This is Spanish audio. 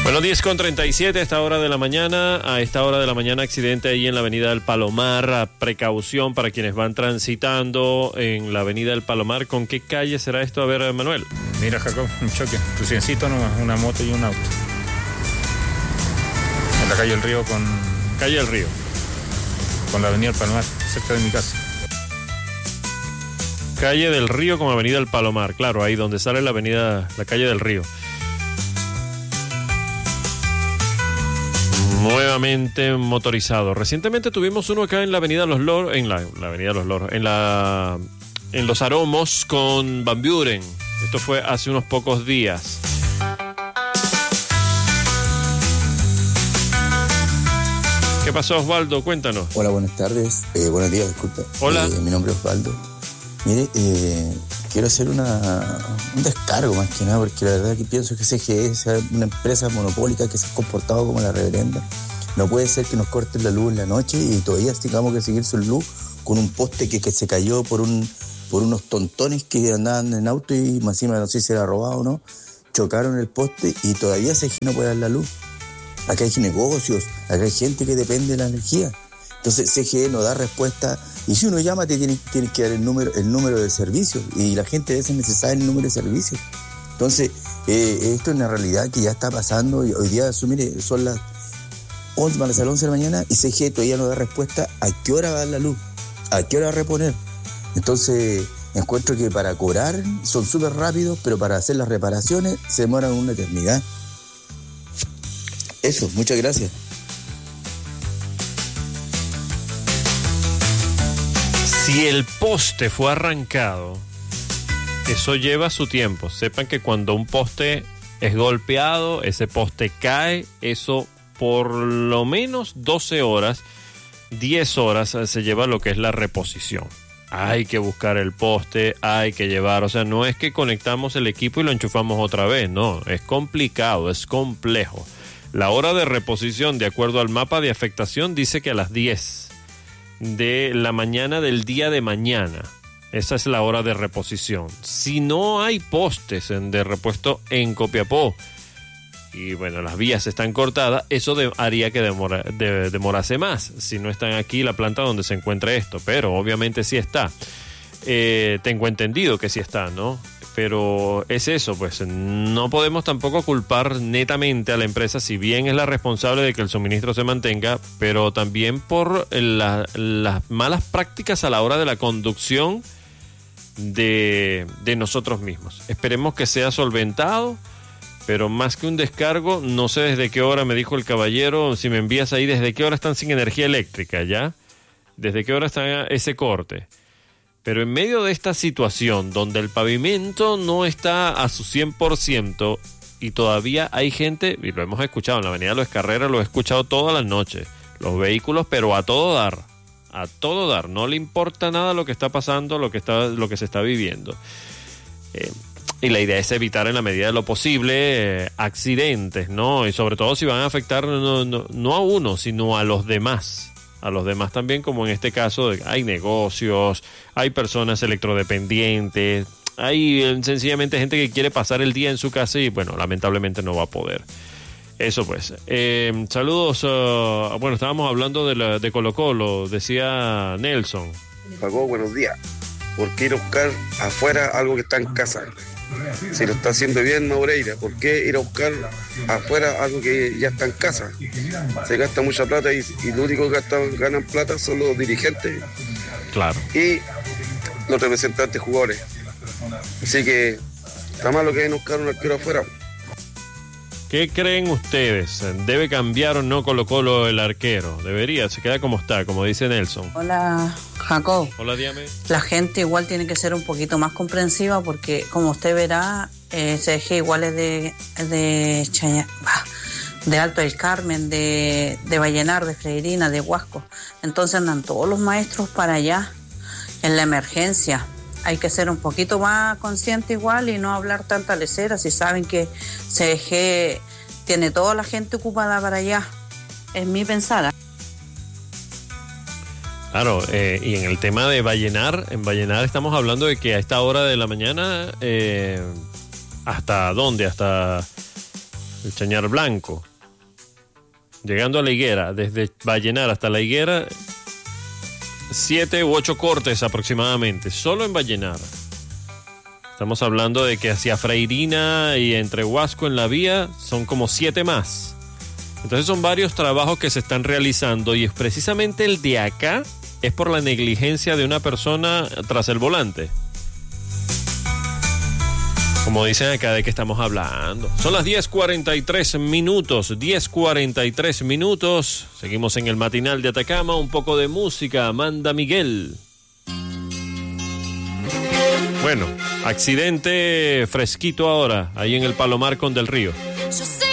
Bueno, 10:37 a esta hora de la mañana. A esta hora de la mañana, accidente ahí en la avenida del Palomar. Precaución para quienes van transitando en la avenida del Palomar. ¿Con qué calle será esto? A ver, Manuel. Mira, Jacob, un choque. Reciéncito, una moto y un auto. En la calle del Río con... Calle del Río. Con la avenida del Palomar, cerca de mi casa. Calle del Río con avenida del Palomar. Claro, ahí donde sale la calle del Río. Nuevamente motorizado. Recientemente tuvimos uno acá en la avenida Los Loros, en Los Aromos con Van Buren. Esto fue hace unos pocos días. ¿Qué pasó, Osvaldo? Cuéntanos. Hola, buenas tardes. Buenos días, disculpa. Hola. Mi nombre es Osvaldo. Mire, quiero hacer un descargo más que nada, porque la verdad que pienso que CGE es una empresa monopólica que se ha comportado como la reverenda. No puede ser que nos corten la luz en la noche y todavía tengamos que seguir sin luz con un poste que se cayó por unos tontones que andaban en auto y más encima no sé si era robado o no, chocaron el poste y todavía CGE no puede dar la luz. Acá hay negocios, acá hay gente que depende de la energía. Entonces CGE no da respuesta y si uno llama te tiene que dar el número de servicio y la gente a veces necesita el número de servicio. Entonces esto es una realidad que ya está pasando y hoy día mire, son las 11, van a ser las 11 de la mañana y CGE todavía no da respuesta a qué hora va a dar la luz, a qué hora va a reponer. Entonces encuentro que para cobrar son súper rápidos, pero para hacer las reparaciones se demoran una eternidad. Eso, muchas gracias. Si el poste fue arrancado, eso lleva su tiempo. Sepan que cuando un poste es golpeado, ese poste cae, eso por lo menos 12 horas, 10 horas se lleva lo que es la reposición. Hay que buscar el poste, hay que llevar, o sea, no es que conectamos el equipo y lo enchufamos otra vez, no, es complicado, es complejo. La hora de reposición, de acuerdo al mapa de afectación, dice que a las 10 de la mañana del día de mañana. Esa es la hora de reposición. Si no hay postes de repuesto en Copiapó y bueno, las vías están cortadas, eso haría que demorase más si no están aquí la planta donde se encuentra esto, pero obviamente sí está. Tengo entendido que sí está, ¿no? Pero es eso, pues no podemos tampoco culpar netamente a la empresa, si bien es la responsable de que el suministro se mantenga, pero también por las malas prácticas a la hora de la conducción de nosotros mismos. Esperemos que sea solventado, pero más que un descargo, no sé desde qué hora, me dijo el caballero, si me envías ahí, desde qué hora están sin energía eléctrica, ¿ya? Desde qué hora está ese corte. Pero en medio de esta situación donde el pavimento no está a su 100% y todavía hay gente, y lo hemos escuchado en la avenida Los Carreras, lo he escuchado todas las noches, los vehículos, pero a todo dar, no le importa nada lo que está pasando, lo que se está viviendo. Y la idea es evitar en la medida de lo posible accidentes, ¿no? Y sobre todo si van a afectar no a uno, sino a los demás. A los demás también, como en este caso, hay negocios, hay personas electrodependientes, hay sencillamente gente que quiere pasar el día en su casa y, bueno, lamentablemente no va a poder. Eso pues. Saludos. Bueno, estábamos hablando de Colo Colo, decía Nelson. Paco, buenos días. ¿Por qué ir a buscar afuera algo que está en casa? Si lo está haciendo bien Maureira, ¿por qué ir a buscar afuera algo que ya está en casa? Se gasta mucha plata y lo único que ganan plata son los dirigentes, claro, y los representantes jugadores. Así que está mal lo que hay en buscar un arquero afuera. ¿Qué creen ustedes? ¿Debe cambiar o no Colo Colo el arquero? Debería, se queda como está, como dice Nelson. Hola, Jacob. Hola, Diame. La gente igual tiene que ser un poquito más comprensiva porque, como usted verá, CG igual es de Alto del Carmen, de Vallenar, de Freirina, de Huasco. Entonces andan todos los maestros para allá en la emergencia. Hay que ser un poquito más consciente igual y no hablar tanta lecera si saben que CG tiene toda la gente ocupada para allá. Es mi pensada. Claro, y en el tema de Vallenar, en Vallenar estamos hablando de que a esta hora de la mañana, ¿hasta dónde? Hasta el Chañar Blanco, llegando a La Higuera, desde Vallenar hasta La Higuera, 7 u 8 cortes aproximadamente, solo en Vallenar. Estamos hablando de que hacia Freirina y entre Huasco en la vía son como 7 más. Entonces son varios trabajos que se están realizando y es precisamente el de acá es por la negligencia de una persona tras el volante. Como dicen acá, ¿de qué estamos hablando? Son las 10:43 minutos, 10:43 minutos. Seguimos en el matinal de Atacama, un poco de música, Amanda Miguel. Bueno, accidente fresquito ahora, ahí en el Palomar con Del Río. Yo sé